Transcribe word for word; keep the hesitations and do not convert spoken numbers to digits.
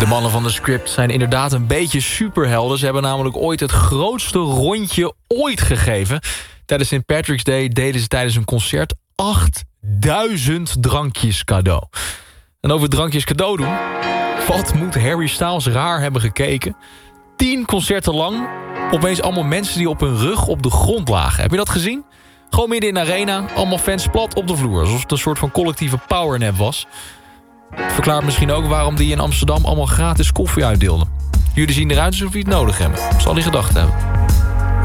De mannen van de Script zijn inderdaad een beetje superhelden. Ze hebben namelijk ooit het grootste rondje ooit gegeven. Tijdens Saint Patrick's Day deden ze tijdens een concert achtduizend drankjes cadeau. En over drankjes cadeau doen, wat moet Harry Styles raar hebben gekeken? Tien concerten lang, opeens allemaal mensen die op hun rug op de grond lagen. Heb je dat gezien? Gewoon midden in de arena, allemaal fans plat op de vloer. Alsof het een soort van collectieve powernap was. Het verklaart misschien ook waarom die in Amsterdam allemaal gratis koffie uitdeelden. Jullie zien eruit alsof je het nodig hebben. Zal die gedacht hebben.